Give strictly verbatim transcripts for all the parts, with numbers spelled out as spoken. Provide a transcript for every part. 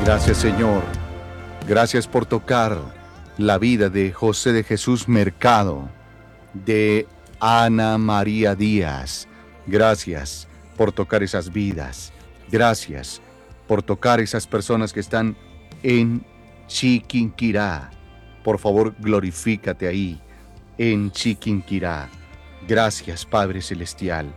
Gracias, Señor. Gracias por tocar la vida de José de Jesús Mercado, de Ana María Díaz. Gracias por tocar esas vidas. Gracias por tocar esas personas que están en Chiquinquirá. Por favor, glorifícate ahí, en Chiquinquirá. Gracias, Padre Celestial,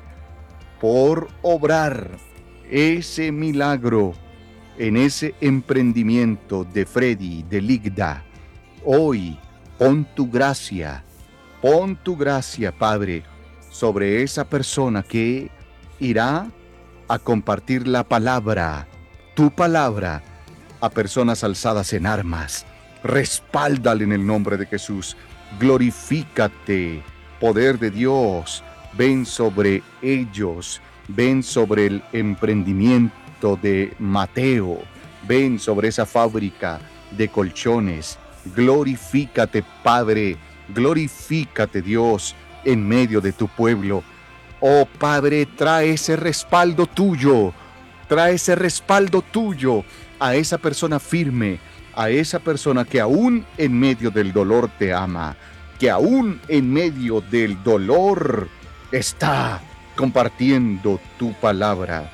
por obrar ese milagro en ese emprendimiento de Freddy, de Ligda. Hoy, pon tu gracia, pon tu gracia, Padre, sobre esa persona que irá a compartir la palabra, tu palabra, a personas alzadas en armas. Respáldale en el nombre de Jesús. Glorifícate, poder de Dios. Ven sobre ellos, ven sobre el emprendimiento de Mateo, ven sobre esa fábrica de colchones. Glorifícate, Padre, glorifícate, Dios, en medio de tu pueblo. Oh, Padre, trae ese respaldo tuyo, trae ese respaldo tuyo a esa persona firme, a esa persona que aún en medio del dolor te ama, que aún en medio del dolor está compartiendo tu palabra.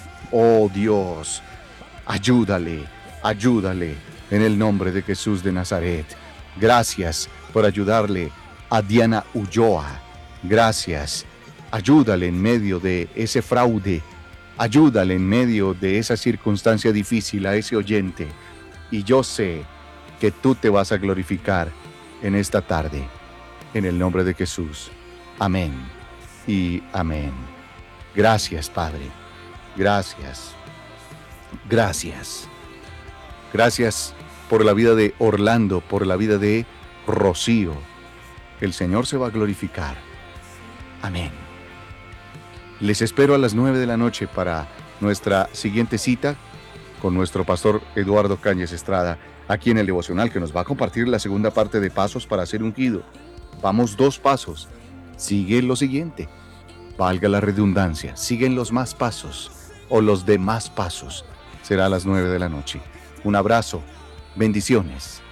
Oh Dios, ayúdale, ayúdale en el nombre de Jesús de Nazaret. Gracias por ayudarle a Diana Ulloa. Gracias. Ayúdale en medio de ese fraude. Ayúdale en medio de esa circunstancia difícil a ese oyente. Y yo sé que tú te vas a glorificar en esta tarde. En el nombre de Jesús. Amén y amén. Gracias, Padre. Gracias. Gracias. Gracias por la vida de Orlando, por la vida de Rocío. El Señor se va a glorificar. Amén. Les espero a las nueve de la noche para nuestra siguiente cita con nuestro pastor Eduardo Cañas Estrada, aquí en el devocional, que nos va a compartir la segunda parte de pasos para ser ungido. Vamos dos pasos. Sigue lo siguiente. Valga la redundancia. Siguen los más pasos o los demás pasos. Será a las nueve de la noche. Un abrazo. Bendiciones.